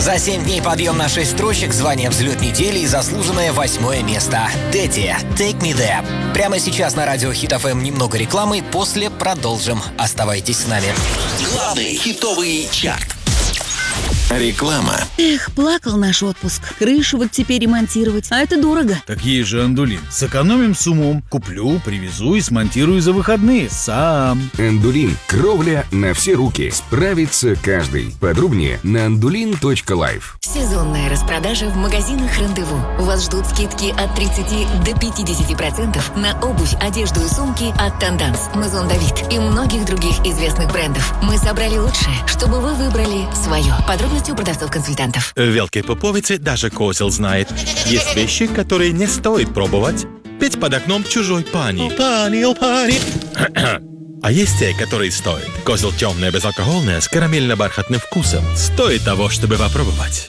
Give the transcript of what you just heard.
За 7 дней подъем на 6 строчек, звание «Взлет недели» и заслуженное 8-е место. Тедди, «Take Me There». Прямо сейчас на радио Хит FM немного рекламы, после продолжим. Оставайтесь с нами. Главный хитовый чарт. Реклама. Эх, плакал наш отпуск. Крышу вот теперь ремонтировать. А это дорого. Так есть же Андулин. Сэкономим с умом. Куплю, привезу и смонтирую за выходные. Сам. Андулин. Кровля на все руки. Справится каждый. Подробнее на andulin.life. Сезонная распродажа в магазинах «Рандеву». Вас ждут скидки от 30 до 50% на обувь, одежду и сумки от «Танданс», «Мазон Давид» и многих других известных брендов. Мы собрали лучшее, чтобы вы выбрали свое. Подробности у продавцов-консультантов. В Велкой Поповице даже козел знает. Есть вещи, которые не стоит пробовать. Петь под окном чужой пани. Пани. А есть те, которые стоит. Козел темное, безалкогольное, с карамельно-бархатным вкусом. Стоит того, чтобы попробовать.